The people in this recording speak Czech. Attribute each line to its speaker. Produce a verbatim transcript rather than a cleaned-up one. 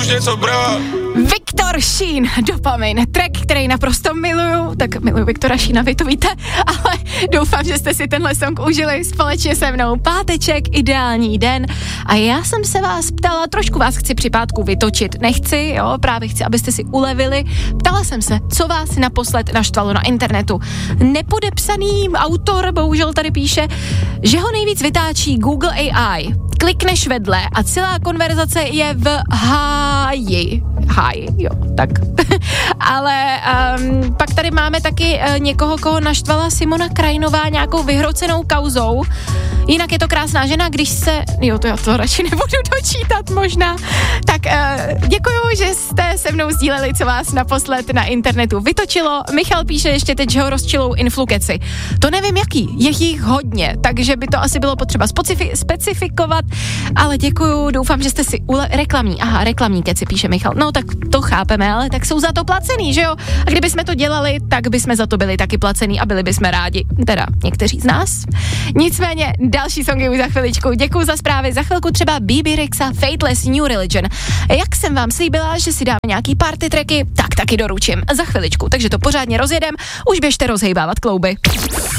Speaker 1: už něco brá.
Speaker 2: Viktor Šín, Dopamin, track, který naprosto miluju, tak miluju Viktora Šína, vy to víte, ale doufám, že jste si tenhle song užili společně se mnou. Páteček, ideální den a já jsem se vás ptala, trošku vás chci při pátku vytočit, nechci, jo, právě chci, abyste si ulevili. Ptala jsem se, co vás naposled naštvalo na internetu. Nepodepsaný autor bohužel tady píše, že ho nejvíc vytáčí Google A I. Klikneš vedle a celá konverzace je v háji. Háji, jo, tak. Ale um, pak tady máme taky uh, někoho, koho naštvala Simona Krajinová nějakou vyhrocenou kauzou. Jinak je to krásná žena, když se... Jo, to já to radši nebudu dočítat možná. Tak uh, děkuju, že jste se mnou sdíleli, co vás naposled na internetu vytočilo. Michal píše ještě teď, že ho rozčilou influkeci. To nevím jaký, je jich hodně, takže by to asi bylo potřeba specifi- specifikovat, ale děkuju, doufám, že jste si ule... Reklamní, aha, reklamní keci, píše Michal. No tak to chápeme, ale tak jsou za to placený, že jo? A kdyby jsme to dělali, tak bychom za to byli taky placený a byli bychom rádi. Teda někteří z nás. Nicméně další songy už za chviličku. Děkuju za zprávy. Za chvilku třeba B B Rexa, Fateless, New Religion. Jak jsem vám slíbila, že si dáme nějaký party tracky, tak taky doručím za chviličku. Takže to pořádně rozjedem. Už běžte rozhejbávat klouby.